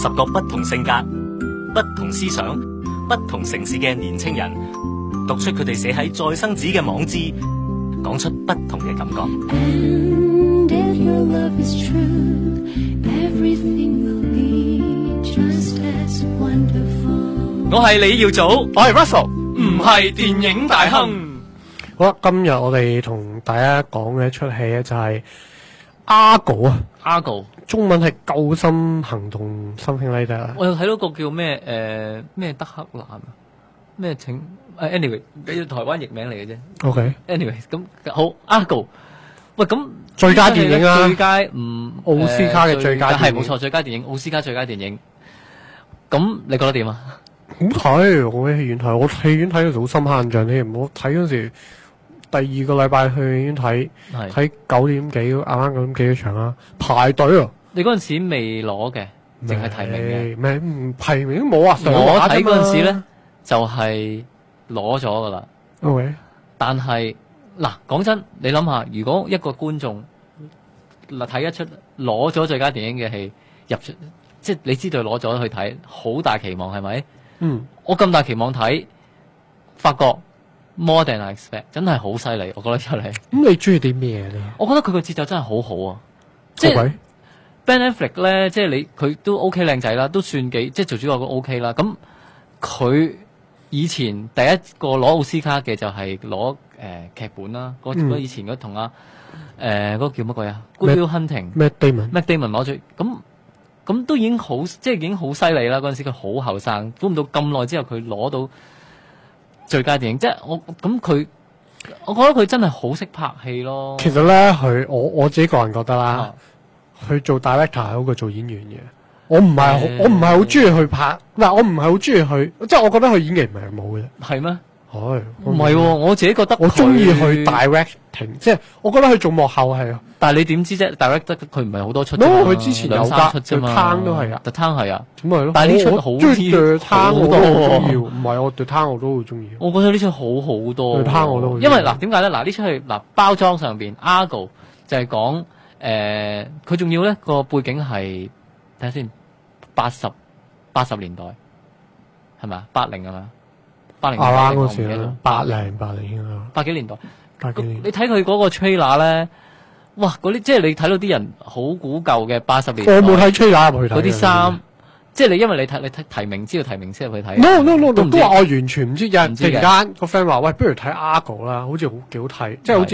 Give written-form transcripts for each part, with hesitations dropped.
10個不同性格、不同思想、不同城市嘅年青人，讀出佢哋寫喺再生紙嘅網誌，講出不同嘅感覺。 And if your love is true, everything will be just as wonderful. 我係李耀祖， 我係 Russell， 唔係電影大亨。 好啦，今日我哋同大家講嘅一出戲咧就係 Argo 啊 Argo 中文係救心行動 something like that 啦。 我有睇到個叫咩咩德克蘭啊，咩請anyway 台灣譯名嚟嘅啫。 OK， anyway 咁好 Argo， 喂咁最佳電影啊， 最佳奧斯卡嘅最佳電影係冇錯，最佳電影奧斯卡最佳電影。咁你覺得點啊？ 好睇，我喺戲院睇，我戲院睇到好深刻印象添。我睇嗰時第二個禮拜去戲院睇9點幾，啱啱9點幾嘅場啦，排隊啊！ 你嗰陣時未攞嘅，淨係提名嘅。 咩提名都冇啊！ 我睇嗰陣時咧就係攞咗噶啦。 OK， 但係嗱，講真，你諗下，如果一個觀眾睇一出攞咗最佳電影嘅戲入出，即係你知道攞咗去睇，好大期望係咪？ 嗯， 我咁大期望睇，發覺 more than I expect， 真係好犀利，我覺得出嚟。 咁你中意啲咩咧？ 我覺得佢個節奏真係好好啊！即係 Ben Affleck 咧，即係佢都 OK 靚仔啦，都算幾即係做主角都 OK 啦。咁佢以前第一個攞奧斯卡嘅就係攞劇本啦，嗰以前嗰同嗰個叫乜鬼啊 Good Will Hunting Matt Damon 攞咗咁都已經好，即係已經好犀利啦！嗰陣時佢好後生，估唔到咁耐之後佢攞到最佳電影，即係我覺得佢真係好識拍戲咯。 其實咧，我自己個人覺得啦，佢做 director 係好過做演員嘅。我唔係好中意去拍，嗱，我唔係好中意去，即係我覺得佢演技唔係冇嘅。 係咩？ 唔係喎，我自己覺得我中意去 directing， 即係我覺得佢做幕後係。 但係你點知啫 ？direct 得佢唔係好多出。 佢之前有 2-3出啫嘛。 The Town 都係啊， The Town 係啊。 咁咪咯。 但係呢出好啲 The Town 我都好中意， 喎。 唔係我 The Town 我都好中意。 我覺得呢出好好多。 The Town 我都好。 因為嗱，點解咧？嗱，呢出係嗱包裝上邊 Argo 就係講佢仲要咧個背景係睇下先80年代係咪啊？80係咪？80 嗰時啦，80應該。 80幾年代。 80年。 你睇佢嗰個 trailer 咧，哇！嗰啲即係你睇到啲人好古舊嘅80年代。 我冇睇 trailer 入去睇。 嗰啲衫，即係你因為你睇提名知道提名先入去睇。 No， 都話我完全唔知。有人突然間個 friend 話：喂，不如睇 Argo 啦，好似幾好睇，即係好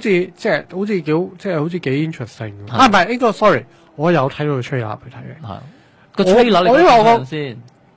似幾 interesting。唔係呢個 sorry， 我有睇到個 trailer 去睇嘅。 係個 trailer 你睇先。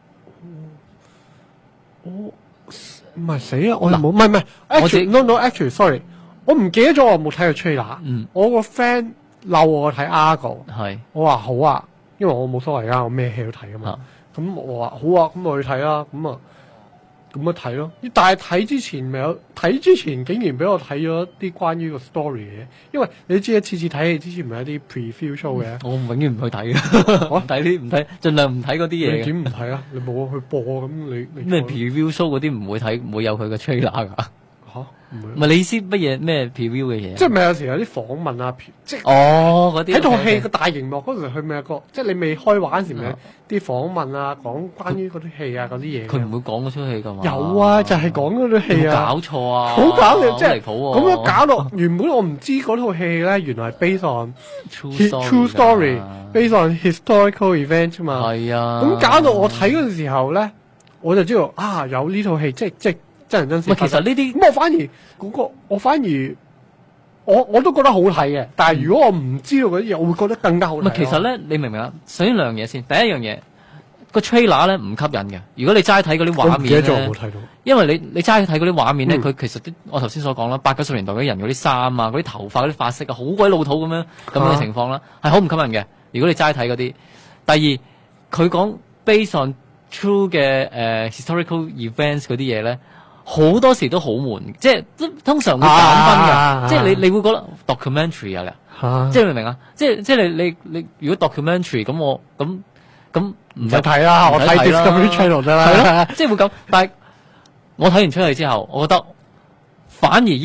唔係死啊！我冇唔係 actually sorry， 我唔記得咗我冇睇過 trailer。我個 friend 鬧我睇 Argo， 我話好啊，因為我冇所謂㗎，我咩戲都睇㗎嘛。咁我話好啊，咁我去睇啦。咁啊睇咯。但係睇之前竟然俾我睇咗啲關於個 story 嘅嘢，因為你知次次睇戲之前唔係有啲 preview show 嘅。我永遠唔去睇嘅，唔睇，盡量唔睇嗰啲嘢。 你點唔睇啊？你冇去播咁你咩 preview show 嗰啲唔會睇，唔會有佢嘅 trailer 㗎。唔係你意思乜嘢咩 preview 嘅嘢？ 即係咪有時有啲訪問啊？即係嗰啲喺套戲個大熒幕嗰時，佢咪有個即係你未開畫嗰時咪有啲訪問啊，講關於嗰啲戲啊嗰啲嘢。佢唔會講嗰出戲㗎嘛？ 有啊，就係講嗰啲戲啊。 搞錯啊！ 好搞笑，即係離譜喎。 咁樣搞到原本我唔知嗰套戲咧，原來係 based on true story，based on historical event 嘛。係啊。咁搞到我睇嗰陣時候咧，我就知道啊，有呢套戲，即係。真人真事。 其實呢啲咁我反而我都覺得好睇嘅，但係如果我唔知道嗰啲嘢，我會覺得更加好睇。 其實咧，你明唔明啊？首先兩樣嘢先，第一樣嘢個 trailer 咧唔吸引嘅。如果你齋睇嗰啲畫面咧， 我冇睇到。 因為你齋睇嗰啲畫面咧，佢其實我頭先所講啦，80-90年代嗰啲人嗰啲衫啊、嗰啲頭髮、嗰啲髮色啊，好鬼老土咁樣嘅情況啦，係好唔吸引嘅。如果你齋睇嗰啲，第二佢講 based on true 嘅historical events 嗰啲嘢咧。好多時都好悶，即係通常會減分嘅，即係你會覺得 documentary 啊，即係明唔明啊？即係你如果 documentary 咁唔使睇啦，我睇 Discovery Channel 得啦，係咯，即係會咁。但係我睇完出嚟之後，我覺得反而